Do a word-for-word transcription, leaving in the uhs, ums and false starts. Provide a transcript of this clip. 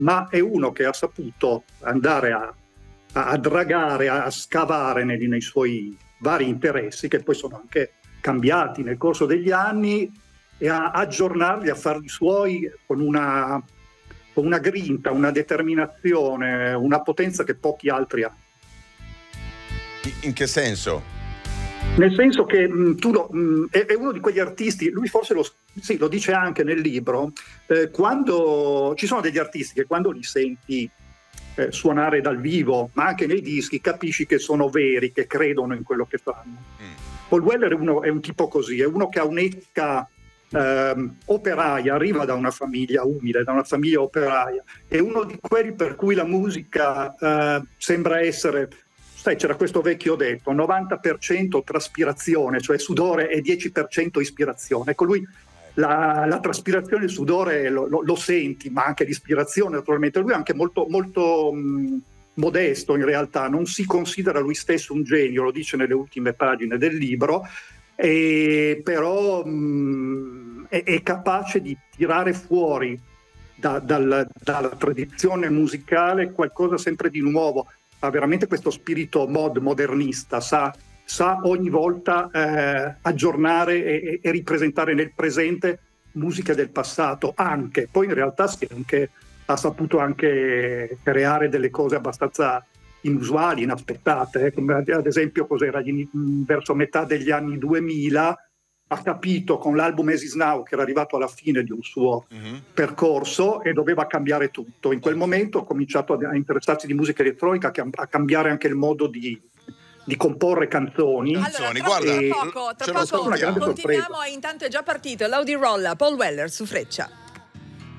ma è uno che ha saputo andare a, a dragare, a scavare nei, nei suoi vari interessi, che poi sono anche cambiati nel corso degli anni, e a aggiornarli, a farli suoi con una, con una grinta, una determinazione, una potenza che pochi altri hanno. In che senso? Nel senso che mh, tu lo, mh, è, è uno di quegli artisti, lui forse lo, sì, lo dice anche nel libro, eh, quando ci sono degli artisti che quando li senti eh, suonare dal vivo, ma anche nei dischi, capisci che sono veri, che credono in quello che fanno. Mm. Paul Weller è, uno, è un tipo così, è uno che ha un'etica eh, operaia, arriva da una famiglia umile, da una famiglia operaia, è uno di quelli per cui la musica eh, sembra essere... Sai, c'era questo vecchio detto, novanta per cento traspirazione, cioè sudore, e dieci per cento ispirazione. Ecco, lui la, la traspirazione e il sudore lo, lo, lo senti, ma anche l'ispirazione naturalmente. Lui è anche molto, molto mh, modesto in realtà, non si considera lui stesso un genio, lo dice nelle ultime pagine del libro, e però mh, è, è capace di tirare fuori da, dal, dalla tradizione musicale qualcosa sempre di nuovo. Ha veramente questo spirito mod modernista, sa, sa ogni volta eh, aggiornare e, e ripresentare nel presente musica del passato anche. Poi in realtà sì, anche, ha saputo anche creare delle cose abbastanza inusuali, inaspettate, eh, come ad esempio cos'era verso metà degli anni duemila, ha capito con l'album As Is Now che era arrivato alla fine di un suo mm-hmm. percorso e doveva cambiare tutto. In quel momento ha cominciato a interessarsi di musica elettronica, a cambiare anche il modo di, di comporre canzoni. Allora, tra, guarda, tra poco, tra poco continuiamo, intanto è già partito l'Audi Roll, Paul Weller su Freccia.